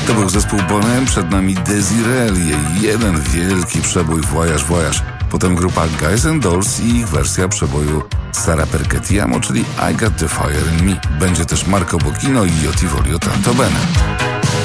To był zespół Bonham, przed nami Desiree, jej jeden wielki przebój Voyage Voyage. Potem grupa Guys and Dolls i ich wersja przeboju Sara Perché Ti Amo, czyli I Got the Fire in Me. Będzie też Marco Bocchino i Io Ti Voglio Tanto Bene.